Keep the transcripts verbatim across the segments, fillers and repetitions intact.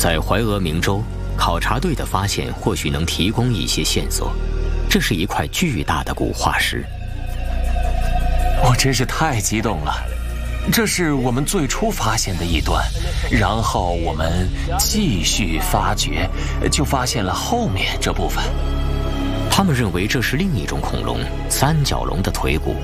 在怀俄明州，考察队的发现或许能提供一些线索。这是一块巨大的古化石。 我真是太激动了！这是我们最初发现的一端，然后我们继续发掘，就发现了后面这部分。 他们认为这是另一种恐龙——三角龙的腿骨。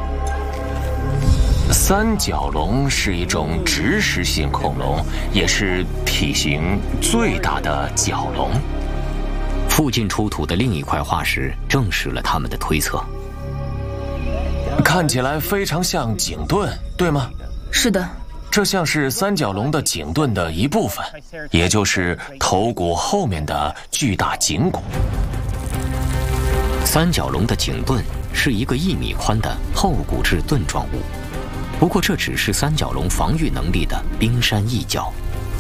三角龙是一种植食性恐龙，也是体型最大的角龙。 附近出土的另一块化石证实了他们的推测。 看起来非常像颈盾，对吗？ 是的， 这像是三角龙的颈盾的一部分，也就是头骨后面的巨大颈骨。 三角龙的颈盾是一个一米宽的后骨质盾状物，不过这只是三角龙防御能力的冰山一角。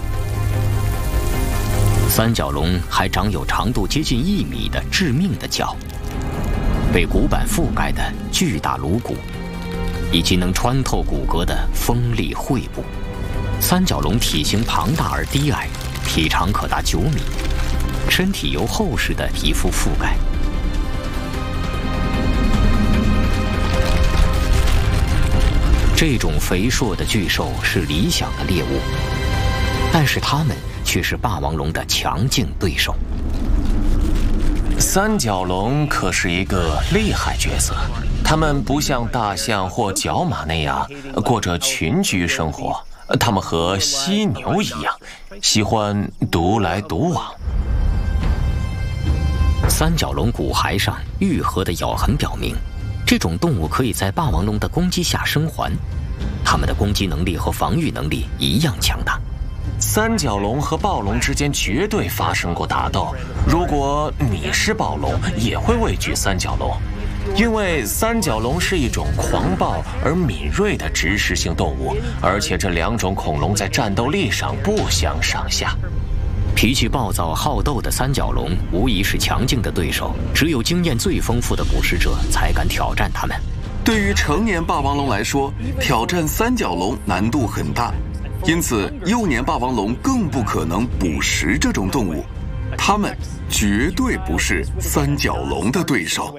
三角龙还长有长度接近一米的致命的角，被骨板覆盖的巨大颅骨，以及能穿透骨骼的锋利喙部。三角龙体型庞大而低矮，体长可达九米，身体由厚实的皮肤覆盖。这种肥硕的巨兽是理想的猎物，但是它们却是霸王龙的强劲对手。 三角龙可是一个厉害角色，它们不像大象或角马那样过着群居生活，它们和犀牛一样，喜欢独来独往。 三角龙骨骸上愈合的咬痕表明，这种动物可以在霸王龙的攻击下生还，它们的攻击能力和防御能力一样强大。 三角龙和暴龙之间绝对发生过打斗，如果你是暴龙，也会畏惧三角龙，因为三角龙是一种狂暴而敏锐的植食性动物，而且这两种恐龙在战斗力上不相上下。 脾气暴躁好斗的三角龙无疑是强劲的对手，只有经验最丰富的捕食者才敢挑战它们。 对于成年霸王龙来说，挑战三角龙难度很大，因此幼年霸王龙更不可能捕食这种动物，它们绝对不是三角龙的对手。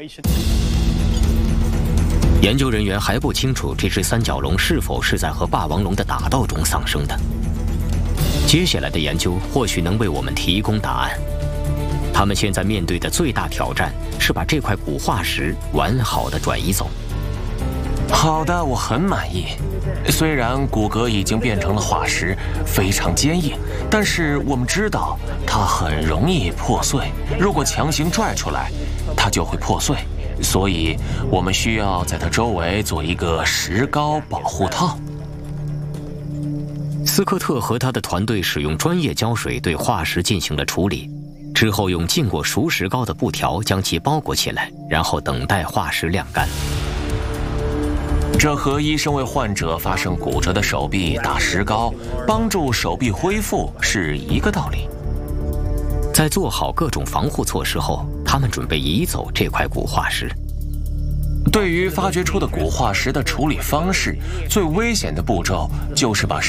研究人员还不清楚这只三角龙是否是在和霸王龙的打斗中丧生的。接下来的研究或许能为我们提供答案。他们现在面对的最大挑战是把这块古化石完好的转移走。 好的，我很满意。虽然骨骼已经变成了化石，非常坚硬，但是我们知道它很容易破碎。如果强行拽出来，它就会破碎。所以我们需要在它周围做一个石膏保护套。 斯科特和他的团队使用专业胶水对化石进行了处理，之后用浸过熟石膏的布条将其包裹起来，然后等待化石晾干。 这和医生为患者发生骨折的手臂打石膏，帮助手臂恢复是一个道理。 在做好各种防护措施后，他们准备移走这块古化石。 对于发掘出的古化石的处理方式，最危险的步骤就是把